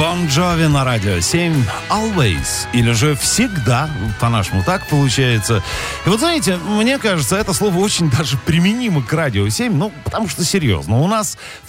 Бон Джови на радио 7 Always, или же всегда, по-нашему так получается. И вот знаете, мне кажется, это слово очень даже применимо к радио 7, ну, потому что серьезно, у нас